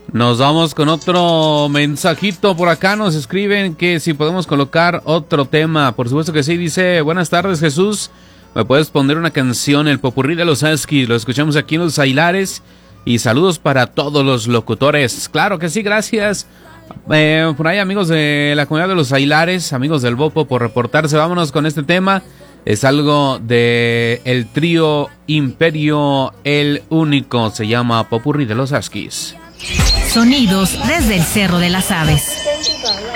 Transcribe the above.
Nos vamos con otro mensajito por acá. Nos escriben que si podemos colocar otro tema. Por supuesto que sí. Dice: buenas tardes, Jesús. ¿Me puedes poner una canción, el popurrí de los Huskies? Lo escuchamos aquí en Los Aguilares. Y saludos para todos los locutores. Claro que sí, gracias. Por ahí, amigos de la comunidad de Los Aguilares, amigos del Bopo, por reportarse. Vámonos con este tema. Es algo de el trío Imperio El Único. Se llama Popurrí de los Huskies. Sonidos desde el Cerro de las Aves.